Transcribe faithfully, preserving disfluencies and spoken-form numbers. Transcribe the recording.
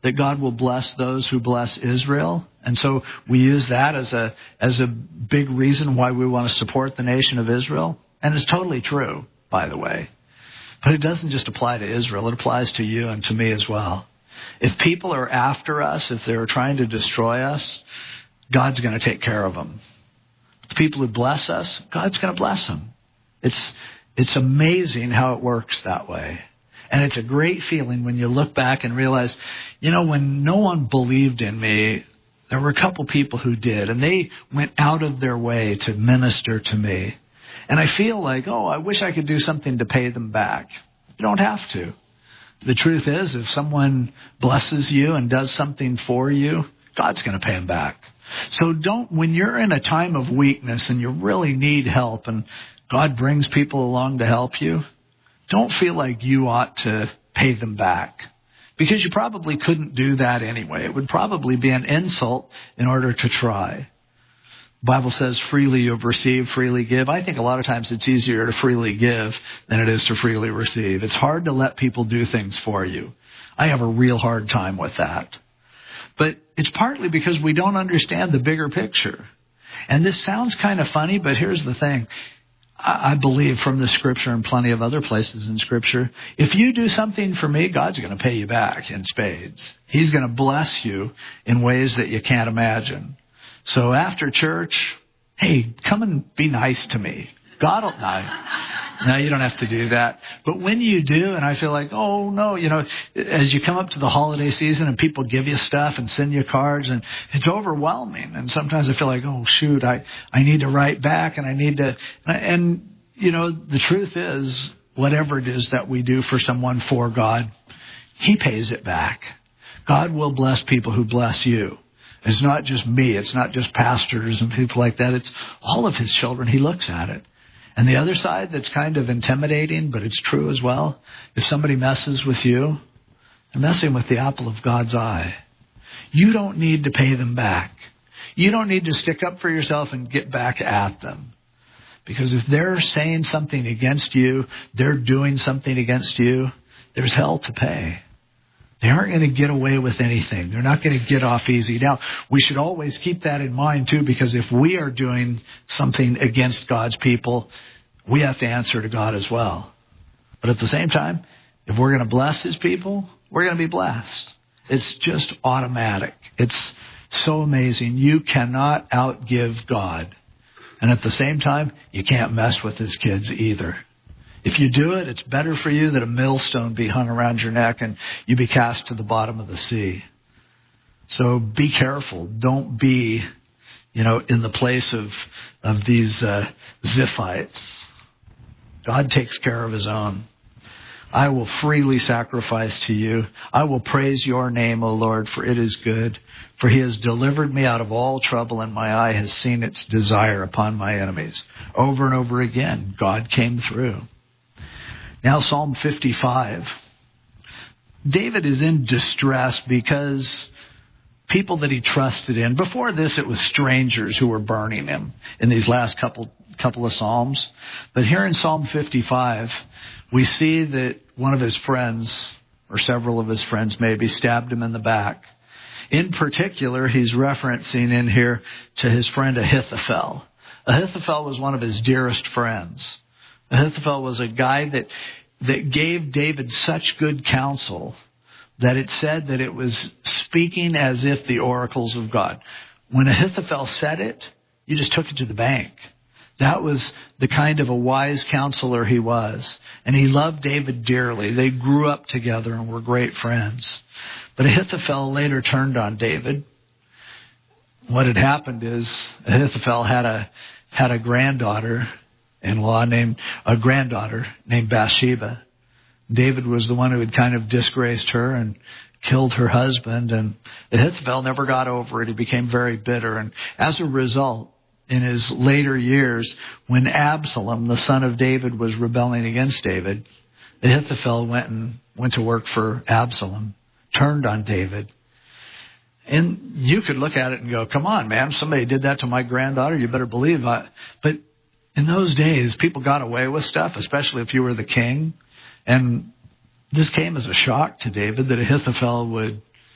that God will bless those who bless Israel. And so we use that as a as a big reason why we want to support the nation of Israel. And it's totally true, by the way. But it doesn't just apply to Israel. It applies to you and to me as well. If people are after us, if they're trying to destroy us, God's going to take care of them. The people who bless us, God's going to bless them. It's it's amazing how it works that way. And it's a great feeling when you look back and realize, you know, when no one believed in me, there were a couple people who did. And they went out of their way to minister to me. And I feel like, oh, I wish I could do something to pay them back. You don't have to. The truth is, if someone blesses you and does something for you, God's going to pay them back. So don't, when you're in a time of weakness and you really need help and God brings people along to help you, don't feel like you ought to pay them back. Because you probably couldn't do that anyway. It would probably be an insult in order to try. The Bible says, freely you've received, freely give. I think a lot of times it's easier to freely give than it is to freely receive. It's hard to let people do things for you. I have a real hard time with that. But it's partly because we don't understand the bigger picture. And this sounds kind of funny, but here's the thing. I believe from the Scripture and plenty of other places in Scripture, if you do something for me, God's going to pay you back in spades. He's going to bless you in ways that you can't imagine. So after church, hey, come and be nice to me. God will, no, no, you don't have to do that. But when you do, and I feel like, oh no, you know, as you come up to the holiday season and people give you stuff and send you cards and it's overwhelming. And sometimes I feel like, oh shoot, I, I need to write back and I need to, and you know, the truth is, whatever it is that we do for someone for God, He pays it back. God will bless people who bless you. It's not just me. It's not just pastors and people like that. It's all of His children. He looks at it. And the other side that's kind of intimidating, but it's true as well. If somebody messes with you, they're messing with the apple of God's eye. You don't need to pay them back. You don't need to stick up for yourself and get back at them. Because if they're saying something against you, they're doing something against you, there's hell to pay. They aren't going to get away with anything. They're not going to get off easy. Now, we should always keep that in mind, too, because if we are doing something against God's people, we have to answer to God as well. But at the same time, if we're going to bless His people, we're going to be blessed. It's just automatic. It's so amazing. You cannot outgive God. And at the same time, you can't mess with His kids either. If you do it, it's better for you that a millstone be hung around your neck and you be cast to the bottom of the sea. So be careful. Don't be, you know, in the place of, of these uh, Ziphites. God takes care of His own. I will freely sacrifice to you. I will praise your name, O Lord, for it is good. For He has delivered me out of all trouble, and my eye has seen its desire upon my enemies. Over and over again, God came through. Now Psalm fifty-five. David is in distress because people that he trusted in. Before this, it was strangers who were burning him in these last couple couple of Psalms. But here in Psalm fifty-five, we see that one of his friends, or several of his friends maybe, stabbed him in the back. In particular, he's referencing in here to his friend Ahithophel. Ahithophel was one of his dearest friends. Ahithophel was a guy that, that gave David such good counsel that it said that it was speaking as if the oracles of God. When Ahithophel said it, you just took it to the bank. That was the kind of a wise counselor he was. And he loved David dearly. They grew up together and were great friends. But Ahithophel later turned on David. What had happened is Ahithophel had a had a granddaughter-in-law named a granddaughter named Bathsheba. David was the one who had kind of disgraced her and killed her husband. And Ahithophel never got over it. He became very bitter. And as a result, in his later years, when Absalom, the son of David, was rebelling against David, Ahithophel went and went to work for Absalom, turned on David. And you could look at it and go, come on, man, somebody did that to my granddaughter, you better believe it. But in those days, people got away with stuff, especially if you were the king. And this came as a shock to David that Ahithophel would